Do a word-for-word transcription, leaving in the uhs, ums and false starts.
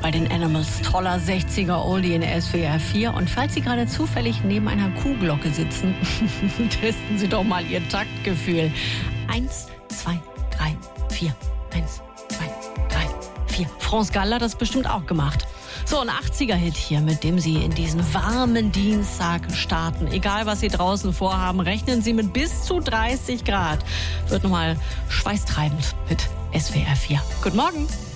bei den Animals. Toller sechziger Oldie in S W R vier. Und falls Sie gerade zufällig neben einer Kuhglocke sitzen, testen Sie doch mal Ihr Taktgefühl. Eins, zwei, drei, vier. Eins, zwei, drei, vier. France Gall hat das bestimmt auch gemacht. So, ein achtziger-Hit hier, mit dem Sie in diesen warmen Dienstag starten. Egal, was Sie draußen vorhaben, rechnen Sie mit bis zu dreißig Grad. Wird nochmal schweißtreibend mit S W R vier. Guten Morgen.